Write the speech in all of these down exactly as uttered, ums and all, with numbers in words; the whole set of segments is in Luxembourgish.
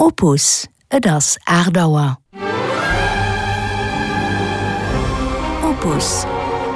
Opus, et ass Erdauer. Opus.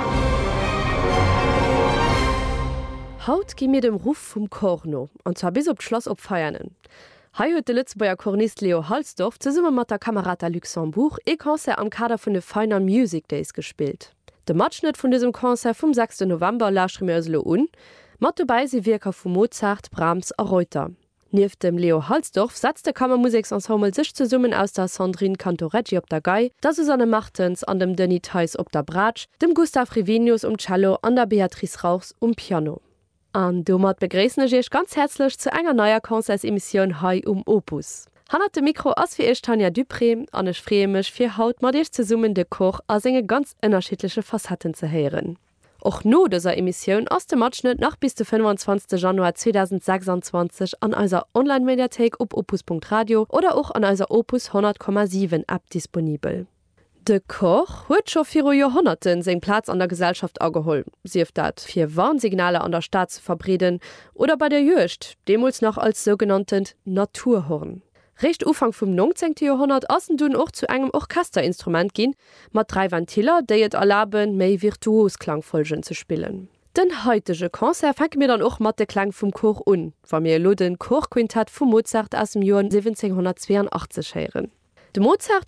Haut gi mir dem Ruf vum Korno, und zwar bis op Schloss op Feiernen. Hei huet de Lützbauer Kornist Leo Halsdorf ze summe mat der Kamerata Luxemburg e Konzert am Kader vun de Final Music Days gespielt. De Matschnitt vun diesem Konzert vom sechsten November laschremösle un, mat dabei sie Wirker vu Mozart, Brahms a Reuter. Nief dem Leo Halsdorf setzt der Kammermusiksensemble sich zu summen aus der Sandrine Cantoreggi op der Gei, der Susanne Martens an dem Denny Theis op der Bratsch, dem Gustav Rivenius um Cello an der Beatrice Rauchs um Piano. An Domat begräßne ich ganz herzlich zu enger neuer Konzertsemission Hai um Opus. Han hat de Mikro ass wie ich Tanja Dupré an ech freemech fir Haut mat Dich ze summen de Koch as enge ganz unterschiedliche Facetten ze heieren. Och no dieser Emission aus dem Matschnitt nach bis den fünfundzwanzigsten Januar zweitausendsechsundzwanzig an unserer Online-Mediathek op opus punkt radio oder auch an unserer Opus hundert Komma sieben App disponibel. De Koch huet schon vier Jahrhunderten seg Platz an der Gesellschaft ageholt. Sief dat fir Warnsignale an der Stadt zu verbreden oder bei der Jücht, demuls noch als sogenannten Naturhorn. Recht Ufang vum neunzehnten Jahrhundert assen dun och zu engem Orchesterinstrument gin, mat drei Ventiler, déi et erlaben méi virtuos Klangfolgen zu spillen. Den heutege Konzert fängt mir dann auch mat de Klang vom Chor un, war mir lo den Chorquintett vu Mozart aus dem Jahr siebzehnhundertzweiundachtzig heieren. De Mozart